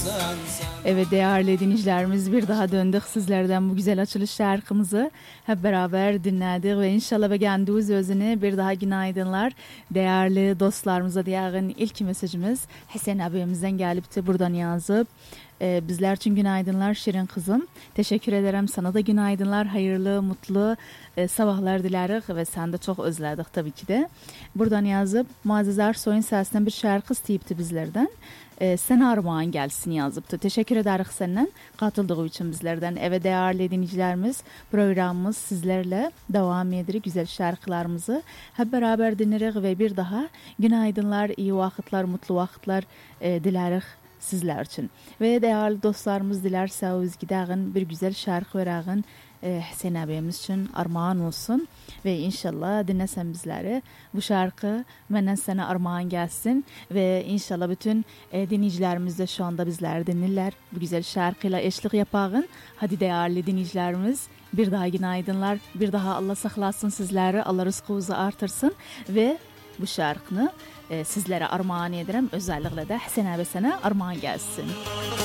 Evet değerli dinleyicilerimiz, bir daha döndük sizlerden bu güzel açılış şarkımızı hep beraber dinledik ve inşallah beğendiğiniz özüne bir daha günaydınlar değerli dostlarımıza diyen ilk mesajımız Hüseyin abimizden gelip de buradan yazıp bizler için günaydınlar Şirin kızım, teşekkür ederim, sana da günaydınlar, hayırlı mutlu sabahlar dileriz ve sen de çok özledik tabii ki de. Buradan yazıp Muazzez Ersoy'un sesinden bir şarkı isteyipti bizlerden. Sen armağan gelsin yazıptı. Teşekkür ederiz senden katıldığı için bizlerden. Evet değerli dinleyicilerimiz, programımız sizlerle devam ediyor. Güzel şarkılarımızı hep beraber dinleriz ve bir daha günaydınlar, iyi vakitler, mutlu vakitler dileriz sizler için. Ve değerli dostlarımız dilerse özgüden bir güzel şarkı verin Hüseyin abimiz için armağan olsun ve inşallah dinlesen bizleri bu şarkı benden sana armağan gelsin ve inşallah bütün dinleyicilerimiz de şu anda bizleri dinlerler. Bu güzel şarkıyla eşlik yapağın. Hadi değerli dinleyicilerimiz, bir daha günaydınlar, bir daha Allah saklasın sizleri, Allah rızkınızı artırsın ve bu şarkını sizlere armağan ederim. Özellikle de Hüseyin abi sana armağan gelsin.